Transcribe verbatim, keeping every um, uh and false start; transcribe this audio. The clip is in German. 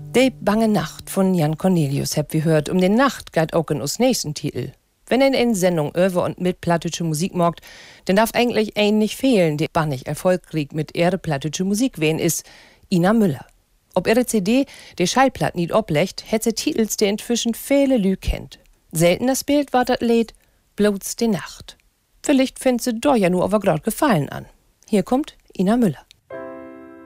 Die bange Nacht von Jan Cornelius habt wir hört. Um die Nacht geht auch in uns nächsten Titel. Wenn in eine Sendung über und mit plattische Musik morgt, dann darf eigentlich ein nicht fehlen, der bannig erfolgreich mit ihrer plattische Musik wen ist, Ina Müller. Ob ihre C D die Schallplatt nicht oblecht, hätte sie Titels, die inzwischen viele Lü kennt. Seltener spielt war das Lied Bloß die Nacht. Vielleicht findet sie doch ja nur aber grad gefallen an. Hier kommt Ina Müller.